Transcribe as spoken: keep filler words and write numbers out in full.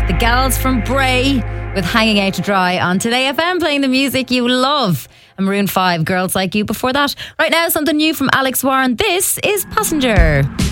The Gals from Bray with Hanging Out to Dry on Today F M, playing the music you love. And Maroon five, Girls Like You before that. Right now, something new from Alex Warren. This is Passenger.